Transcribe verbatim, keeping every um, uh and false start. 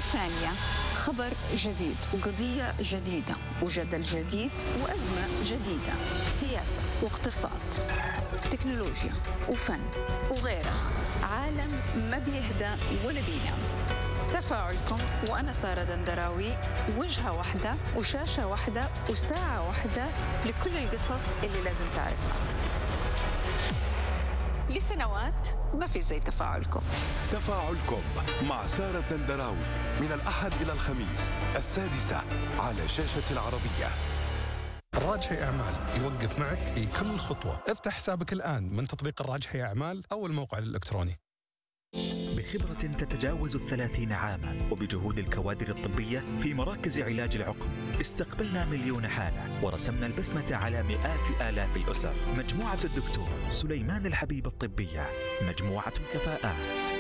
الثانية خبر جديد وقضية جديدة وجدل جديد وأزمة جديدة، سياسة واقتصاد، تكنولوجيا وفن وغيرها. عالم ما بيهدى ولا بينام. تفاعلكم وأنا سارة دندراوي، وجهة واحدة وشاشة واحدة وساعة واحدة لكل القصص اللي لازم تعرفها. لسنوات ما في زي تفاعلكم. تفاعلكم مع سارة دندراوي من الأحد إلى الخميس السادسة على شاشة العربية. الراجحي أعمال يوقف معك في كل خطوة. افتح حسابك الآن من تطبيق الراجحي أعمال أو الموقع الإلكتروني. بخبرة تتجاوز الثلاثين عاما وبجهود الكوادر الطبية في مراكز علاج العقم، استقبلنا مليون حالة ورسمنا البسمة على مئات آلاف الأسر. مجموعة الدكتور سليمان الحبيب الطبية، مجموعة كفاءات.